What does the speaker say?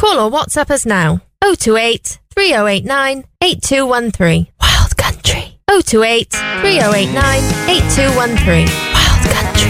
Call or WhatsApp us now. 028 3089 8213. Wild Country. 028 3089 8213.